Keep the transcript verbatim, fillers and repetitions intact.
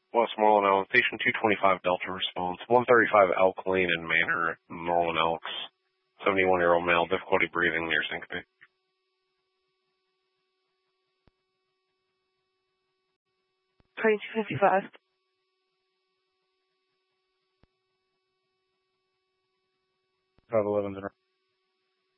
West Moreland Elk, Station two twenty-five Delta response, one thirty-five Elk Lane in Manor, Moreland Elks, seventy-one-year-old male, difficulty breathing near syncope. twenty-two fifty-five. five eleven's in